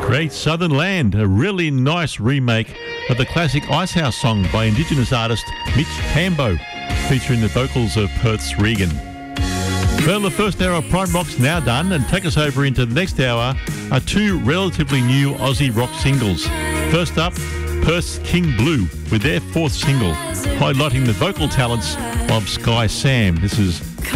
Great Southern Land, a really nice remake of the classic Icehouse song by Indigenous artist Mitch Hambo, featuring the vocals of Perth's Regan. Well, the first hour of Prime Rock's now done, and take us over into the next hour are two relatively new Aussie rock singles. First up, Perth's King Blue with their fourth single, highlighting the vocal talents of Sky Sam. This is